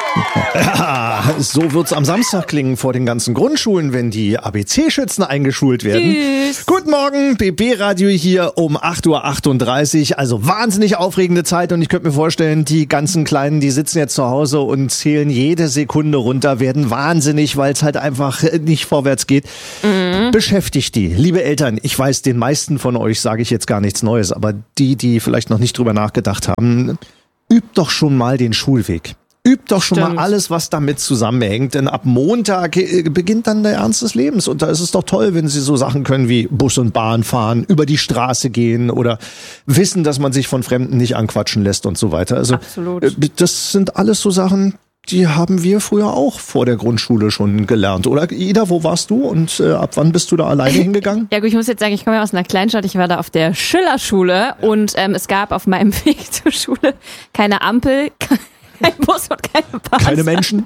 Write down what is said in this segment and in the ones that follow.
Ja, so wird's am Samstag klingen vor den ganzen Grundschulen, wenn die ABC-Schützen eingeschult werden. Tschüss. Guten Morgen, BB-Radio hier um 8:38 Uhr. Also wahnsinnig aufregende Zeit und ich könnte mir vorstellen, die ganzen Kleinen, die sitzen jetzt zu Hause und zählen jede Sekunde runter, werden wahnsinnig, weil es halt einfach nicht vorwärts geht. Beschäftigt die. Liebe Eltern, ich weiß, den meisten von euch sage ich jetzt gar nichts Neues, aber die vielleicht noch nicht drüber nachgedacht haben, übt doch schon mal den Schulweg. Übt doch schon mal alles, was damit zusammenhängt, denn ab Montag beginnt dann der Ernst des Lebens und da ist es doch toll, wenn Sie so Sachen können wie Bus und Bahn fahren, über die Straße gehen oder wissen, dass man sich von Fremden nicht anquatschen lässt und so weiter. Also Absolut. Das sind alles so Sachen, die haben wir früher auch vor der Grundschule schon gelernt. Oder Ida, wo warst du und ab wann bist du da alleine hingegangen? Ja gut, ich muss jetzt sagen, ich komme ja aus einer Kleinstadt, ich war da auf der Schillerschule und es gab auf meinem Weg zur Schule keine Ampel, kein Bus und keine Bahn. Keine Menschen?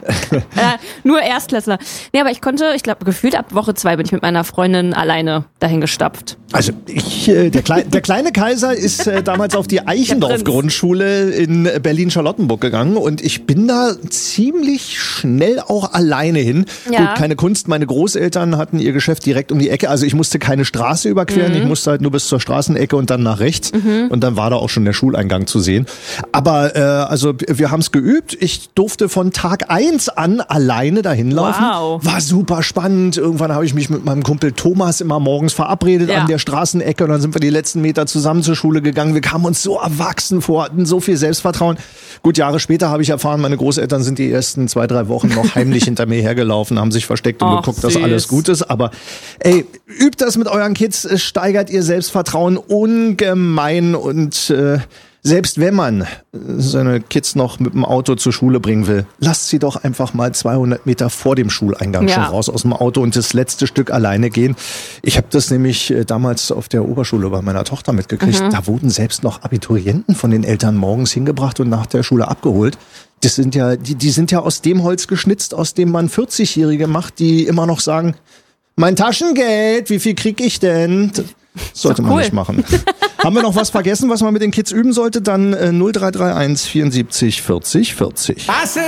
Nur Erstklässler. Nee, aber ich glaube, gefühlt ab Woche 2 bin ich mit meiner Freundin alleine dahin gestapft. Also der kleine Kaiser ist damals auf die Eichendorff-Grundschule in Berlin-Charlottenburg gegangen und ich bin da ziemlich schnell auch alleine hin. Ja. Gut, keine Kunst, meine Großeltern hatten ihr Geschäft direkt um die Ecke, also ich musste keine Straße überqueren, ich musste halt nur bis zur Straßenecke und dann nach rechts und dann war da auch schon der Schuleingang zu sehen. Aber also wir haben es geübt, ich durfte von Tag 1 an alleine dahin laufen. Wow. War super spannend, irgendwann habe ich mich mit meinem Kumpel Thomas immer morgens verabredet an der Straßenecke und dann sind wir die letzten Meter zusammen zur Schule gegangen. Wir kamen uns so erwachsen vor, hatten so viel Selbstvertrauen. Gut, Jahre später habe ich erfahren, meine Großeltern sind die ersten 2-3 Wochen noch heimlich hinter mir hergelaufen, haben sich versteckt und geguckt, dass alles gut ist. Aber ey, übt das mit euren Kids, es steigert ihr Selbstvertrauen ungemein und selbst wenn man seine Kids noch mit dem Auto zur Schule bringen will, lasst sie doch einfach mal 200 Meter vor dem Schuleingang schon raus aus dem Auto und das letzte Stück alleine gehen. Ich habe das nämlich damals auf der Oberschule bei meiner Tochter mitgekriegt. Da wurden selbst noch Abiturienten von den Eltern morgens hingebracht und nach der Schule abgeholt. Das sind ja, die sind ja aus dem Holz geschnitzt, aus dem man 40-Jährige macht, die immer noch sagen, mein Taschengeld, wie viel krieg ich denn? Das sollte man nicht machen. Haben wir noch was vergessen, was man mit den Kids üben sollte? Dann 0331 74 40 40.